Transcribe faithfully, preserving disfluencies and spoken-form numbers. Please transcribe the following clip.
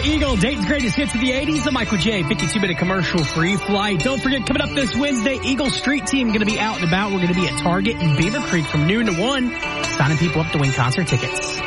Eagle, Dayton's greatest hits of the eighties, the Michael J. fifty-two minute commercial free flight. Don't forget, coming up this Wednesday, Eagle Street Team going to be out and about. We're going to be at Target in Beaver Creek from noon to one, signing people up to win concert tickets.